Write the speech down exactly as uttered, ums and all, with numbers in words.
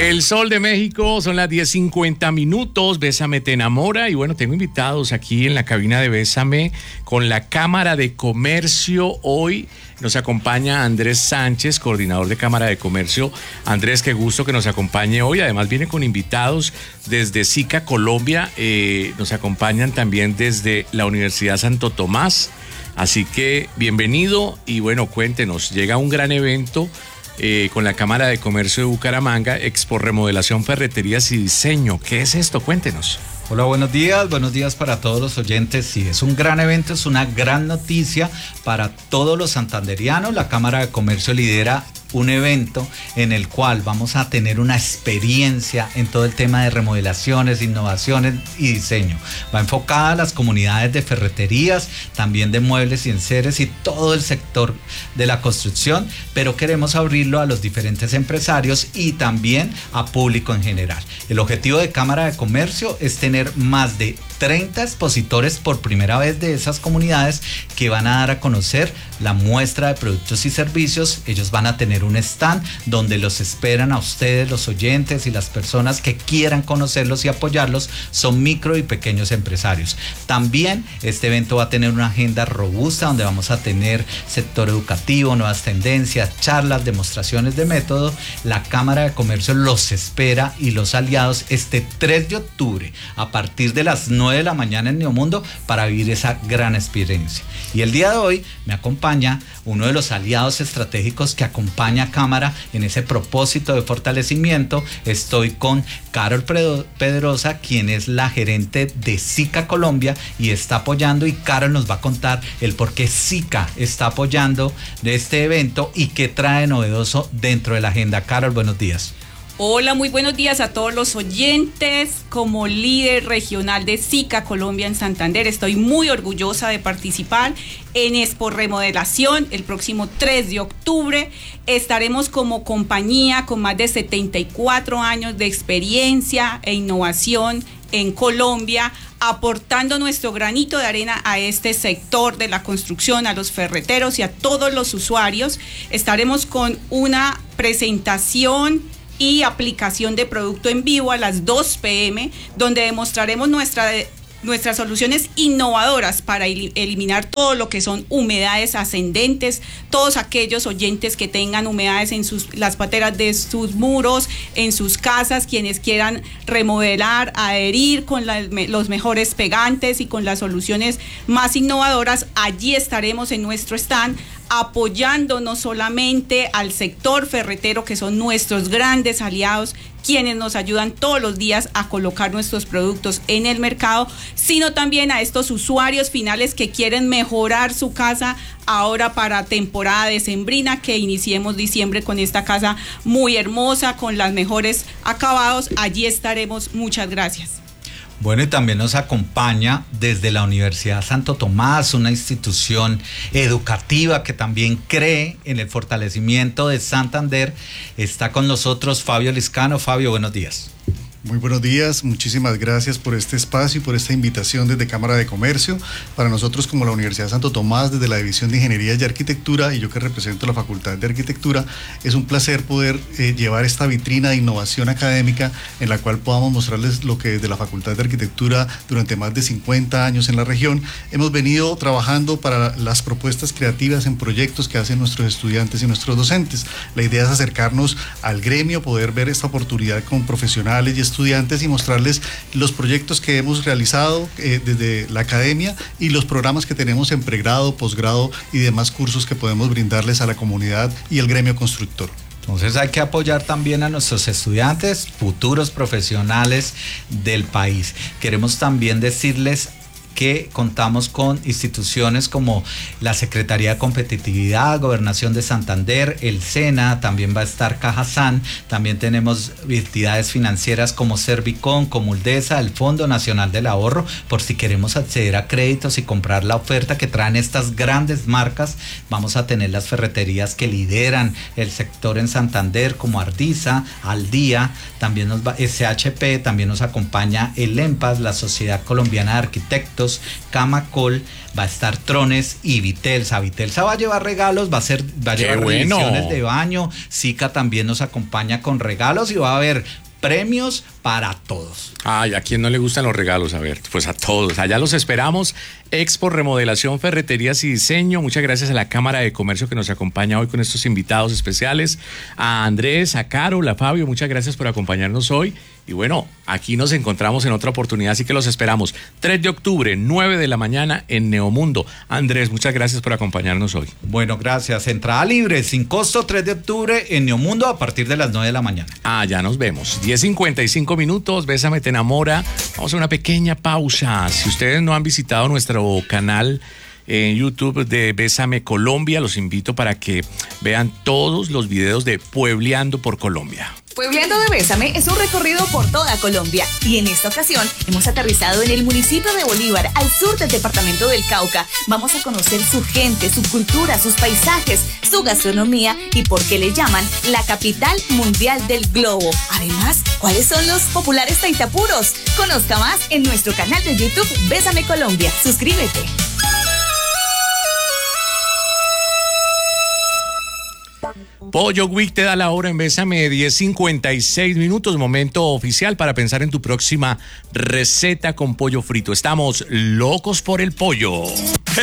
El Sol de México, son las diez cincuenta minutos, Bésame te enamora, y bueno, tengo invitados aquí en la cabina de Bésame con la Cámara de Comercio. Hoy nos acompaña Andrés Sánchez, coordinador de Cámara de Comercio. Andrés, qué gusto que nos acompañe hoy, además viene con invitados desde SICA Colombia, eh, nos acompañan también desde la Universidad Santo Tomás, así que bienvenido y bueno, cuéntenos, llega un gran evento Eh, con la Cámara de Comercio de Bucaramanga, Expo Remodelación, Ferreterías y Diseño. ¿Qué es esto? Cuéntenos. Hola, buenos días, buenos días para todos los oyentes. Sí, es un gran evento, es una gran noticia para todos los santanderianos. La Cámara de Comercio lidera un evento en el cual vamos a tener una experiencia en todo el tema de remodelaciones, innovaciones y diseño. Va enfocada a las comunidades de ferreterías, también de muebles y enseres y todo el sector de la construcción, pero queremos abrirlo a los diferentes empresarios y también a público en general. El objetivo de Cámara de Comercio es tener más de treinta expositores por primera vez de esas comunidades que van a dar a conocer la muestra de productos y servicios. Ellos van a tener un stand donde los esperan a ustedes, los oyentes y las personas que quieran conocerlos y apoyarlos, son micro y pequeños empresarios. También este evento va a tener una agenda robusta donde vamos a tener sector educativo, nuevas tendencias, charlas, demostraciones de método. La Cámara de Comercio los espera y los aliados este tres de octubre a partir de las nueve de la mañana en Neomundo para vivir esa gran experiencia. Y el día de hoy me acompaña uno de los aliados estratégicos que acompaña a Cámara en ese propósito de fortalecimiento. Estoy con Carol Pedrosa, quien es la gerente de SICA Colombia y está apoyando, y Carol nos va a contar el por qué SICA está apoyando de este evento y qué trae novedoso dentro de la agenda. Carol, buenos días. Hola, muy buenos días a todos los oyentes. Como líder regional de SICA Colombia en Santander, estoy muy orgullosa de participar en Expo Remodelación el próximo tres de octubre. Estaremos como compañía con más de setenta y cuatro años de experiencia e innovación en Colombia, aportando nuestro granito de arena a este sector de la construcción, a los ferreteros y a todos los usuarios. Estaremos con una presentación y aplicación de producto en vivo a las dos pe eme, donde demostraremos nuestra, nuestras soluciones innovadoras para eliminar todo lo que son humedades ascendentes. Todos aquellos oyentes que tengan humedades en sus, las pateras de sus muros, en sus casas, quienes quieran remodelar, adherir con la, los mejores pegantes y con las soluciones más innovadoras, allí estaremos en nuestro stand, apoyando no solamente al sector ferretero, que son nuestros grandes aliados, quienes nos ayudan todos los días a colocar nuestros productos en el mercado, sino también a estos usuarios finales que quieren mejorar su casa ahora para temporada decembrina, que iniciemos diciembre con esta casa muy hermosa, con los mejores acabados. Allí estaremos. Muchas gracias. Bueno, y también nos acompaña desde la Universidad Santo Tomás, una institución educativa que también cree en el fortalecimiento de Santander. Está con nosotros Fabio Liscano. Fabio, buenos días. Muy buenos días, muchísimas gracias por este espacio y por esta invitación desde Cámara de Comercio. Para nosotros, como la Universidad Santo Tomás, desde la División de Ingeniería y Arquitectura, y yo que represento la Facultad de Arquitectura, es un placer poder eh, llevar esta vitrina de innovación académica en la cual podamos mostrarles lo que desde la Facultad de Arquitectura durante más de cincuenta años en la región hemos venido trabajando para las propuestas creativas en proyectos que hacen nuestros estudiantes y nuestros docentes. La idea es acercarnos al gremio, poder ver esta oportunidad con profesionales y estudiantes estudiantes y mostrarles los proyectos que hemos realizado eh, desde la academia y los programas que tenemos en pregrado, posgrado y demás cursos que podemos brindarles a la comunidad y el gremio constructor. Entonces hay que apoyar también a nuestros estudiantes, futuros profesionales del país. Queremos también decirles que contamos con instituciones como la Secretaría de Competitividad, Gobernación de Santander, el SENA, también va a estar Cajazán, también tenemos entidades financieras como Servicon, como Uldesa, el Fondo Nacional del Ahorro, por si queremos acceder a créditos y comprar la oferta que traen estas grandes marcas. Vamos a tener las ferreterías que lideran el sector en Santander, como Ardisa, Aldía, también nos va S H P, también nos acompaña el EMPAS, la Sociedad Colombiana de Arquitectos, productos Camacol, va a estar Trones y Vitelsa. Vitelsa va a llevar regalos, va a ser, va a ¡Qué llevar bueno! revisiones de baño. Zika también nos acompaña con regalos y va a haber premios para todos. Ay, ¿a quién no le gustan los regalos? A ver, pues a todos. Allá los esperamos. Expo Remodelación, Ferreterías y Diseño. Muchas gracias a la Cámara de Comercio que nos acompaña hoy con estos invitados especiales. A Andrés, a Carol, a Fabio, muchas gracias por acompañarnos hoy. Y bueno, aquí nos encontramos en otra oportunidad, así que los esperamos. tres de octubre, nueve de la mañana en Neomundo. Andrés, muchas gracias por acompañarnos hoy. Bueno, gracias. Entrada libre, sin costo, tres de octubre en Neomundo a partir de las nueve de la mañana. Ah, ya nos vemos. diez cincuenta y cinco minutos, Bésame te enamora. Vamos a una pequeña pausa. Si ustedes no han visitado nuestro canal en YouTube de Bésame Colombia, los invito para que vean todos los videos de Puebleando por Colombia. Puebleando de Bésame es un recorrido por toda Colombia y en esta ocasión hemos aterrizado en el municipio de Bolívar, al sur del departamento del Cauca. Vamos a conocer su gente, su cultura, sus paisajes, su gastronomía y por qué le llaman la capital mundial del globo. Además, ¿cuáles son los populares taitapuros? Conozca más en nuestro canal de YouTube Bésame Colombia. Suscríbete. Pollo Week te da la hora en Bésame, diez cincuenta y seis minutos, momento oficial para pensar en tu próxima receta con pollo frito. Estamos locos por el pollo.